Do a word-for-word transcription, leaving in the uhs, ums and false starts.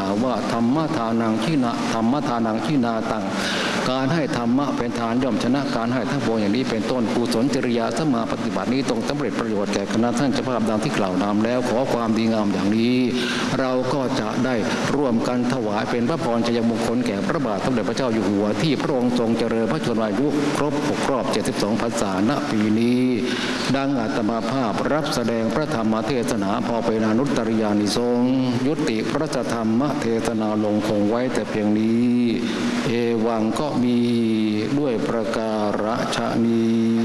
ล่าวว่าธรรมทานังชินาธรรมทานังชินาตังการให้ธรรมะเป็นทานย่อมชนะการให้ทั้งปวงอย่างนี้เป็นต้นกุศลจริยาสมาปฏิบัตินี้ตรงสำเร็จประโยชน์แก่คณะท่านเจ้าภาพดังที่กล่าวนำแล้วขอความดีงามอย่างนี้เราก็จะได้ร่วมกันถวายเป็นพระพรชัยมงคลแก่พระบาทสมเด็จพระเจ้าอยู่หัวที่พระองค์ทรงเจริญพระชนมายุครบหกรอบเจ็ดสิบสองพรรษาณปีนี้ดังอาตมาภาพรับแสดงพระธรรมเทศนาพอเป็นอนุตตริยานิสงส์ยุติพระธรรมเทศนาลงคงไว้แต่เพียงนี้เอวังก็มีด้วยประการฉะนี้